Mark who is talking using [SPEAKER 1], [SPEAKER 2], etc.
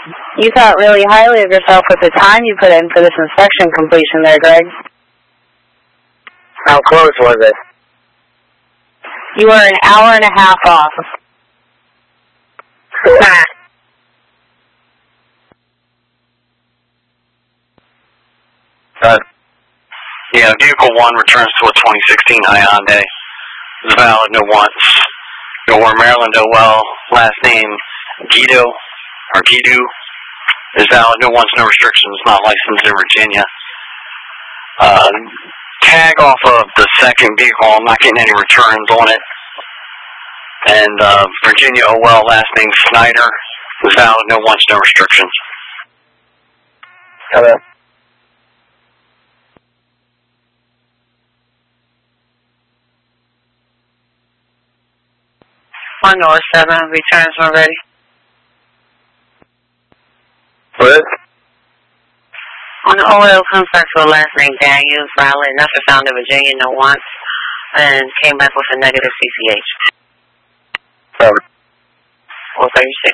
[SPEAKER 1] You thought really highly of yourself with the time you put in for this inspection completion there, Greg.
[SPEAKER 2] How close was it?
[SPEAKER 1] You were an hour and a half off.
[SPEAKER 3] Yeah, Vehicle 1 returns to a 2016 Hyundai. It's valid, no wants. Nowhere, Maryland, Noel, last name Guido, or Guido, is valid, no wants, no restrictions, not licensed in Virginia. Tag off of the second vehicle, I'm not getting any returns on it. And Virginia OL, last name Snyder, is valid, no wants, no restrictions.
[SPEAKER 2] Hello.
[SPEAKER 4] 1 North 7, returns when ready.
[SPEAKER 2] What?
[SPEAKER 4] On the OL contract for last name Daniels, valid, nothing found in Virginia, no wants, and came back with a negative CCH. 436.